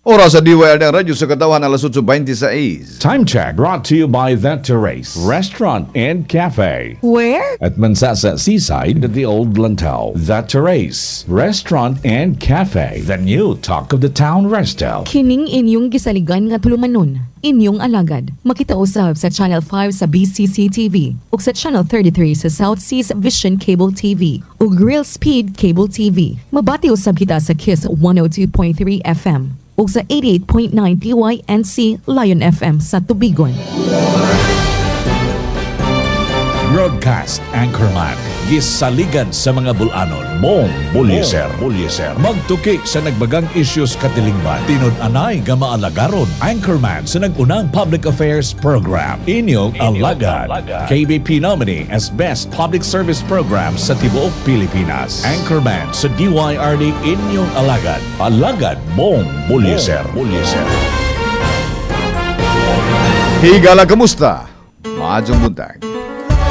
Oras sa DYRD ang radyo sa katawan, alas 8:26. Time check brought to you by The Terrace Restaurant and Cafe. Where? At Mansasa Seaside at the Old Lantau. The Terrace Restaurant and Cafe. The new talk of the town resto. Kining inyong gisaligan nga tulumanon. Inyong alagad. Makita usab sa Channel 5 sa BCC TV ug sa Channel 33 sa South Seas Vision Cable TV ug Real Speed Cable TV. Mabati usab kita sa Kiss 102.3 FM ug sa 88.9 PYNC Lion FM sa Tubigon. Broadcast Anchorman. Gisaligan sa mga bulanon. Mong Bulyeser. Magtuki sa nagbagang issues katilingban. Tinud-anay nga maalagaron. Anchorman sa nagunang public affairs program. Inyong alagad. KBP nominee as Best Public Service Program sa Tibuok Pilipinas. Anchorman sa DYRD inyong alagad. Alagad Mong Bulyeser. Higala, kamusta? Maadjong buntag.